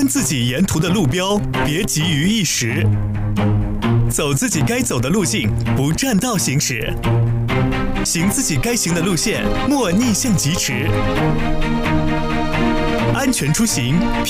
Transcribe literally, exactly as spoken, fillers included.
看自己沿途的路标，别急于一时，走自己该走的路径，不占道行驶，行自己该行的路线，莫逆向疾驰，安全出行。